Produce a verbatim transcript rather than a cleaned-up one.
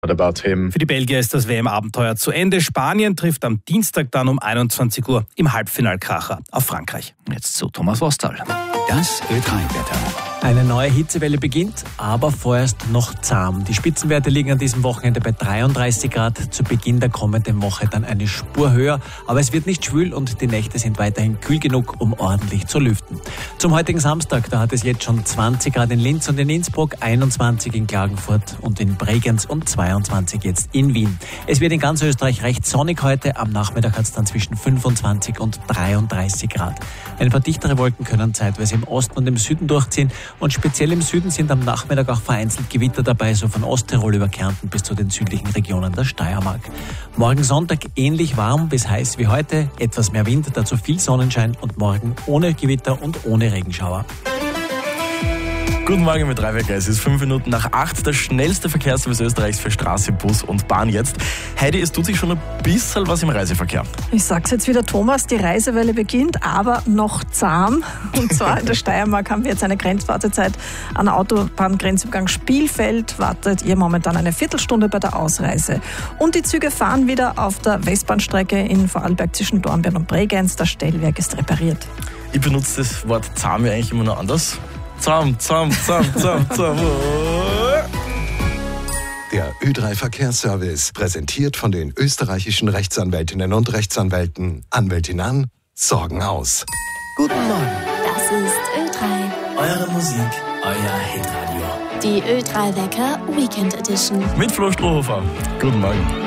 About him. Für die Belgier ist das W M-Abenteuer zu Ende. Spanien trifft am Dienstag dann um einundzwanzig Uhr im Halbfinalkracher auf Frankreich. Jetzt zu Thomas Wostal. Das Ö drei Wetter. Eine neue Hitzewelle beginnt, aber vorerst noch zahm. Die Spitzenwerte liegen an diesem Wochenende bei dreiunddreißig Grad. Zu Beginn der kommenden Woche dann eine Spur höher. Aber es wird nicht schwül und die Nächte sind weiterhin kühl genug, um ordentlich zu lüften. Zum heutigen Samstag, da hat es jetzt schon zwanzig Grad in Linz und in Innsbruck, einundzwanzig in Klagenfurt und in Bregenz und zweiundzwanzig jetzt in Wien. Es wird in ganz Österreich recht sonnig heute. Am Nachmittag hat es dann zwischen fünfundzwanzig und dreiunddreißig Grad. Ein paar dichtere Wolken können zeitweise im Osten und im Süden durchziehen. Und speziell im Süden sind am Nachmittag auch vereinzelt Gewitter dabei, so von Osttirol über Kärnten bis zu den südlichen Regionen der Steiermark. Morgen Sonntag ähnlich warm bis heiß wie heute, etwas mehr Wind, dazu viel Sonnenschein und morgen ohne Gewitter und ohne Regenschauer. Guten Morgen mit drei Wecker. Es ist fünf Minuten nach acht. Der schnellste Verkehrsservice Österreichs für Straße, Bus und Bahn jetzt. Heidi, es tut sich schon ein bisschen was im Reiseverkehr. Ich sag's jetzt wieder, Thomas, die Reisewelle beginnt, aber noch zahm. Und zwar in der Steiermark haben wir jetzt eine Grenzwartezeit an der Autobahngrenzübergang Spielfeld. Wartet ihr momentan eine Viertelstunde bei der Ausreise. Und die Züge fahren wieder auf der Westbahnstrecke in Vorarlberg zwischen Dornbirn und Bregenz. Das Stellwerk ist repariert. Ich benutze das Wort zahm ja eigentlich immer noch anders. Zahm, zahm, zahm, zahm, zahm. Der Ö drei Verkehrsservice, präsentiert von den österreichischen Rechtsanwältinnen und Rechtsanwälten. Anwältin an, Sorgen aus. Guten Morgen. Das ist Ö drei. Eure Musik, euer Hitradio. Die Ö drei Wecker Weekend Edition. Mit Flo Strohhofer. Guten Morgen.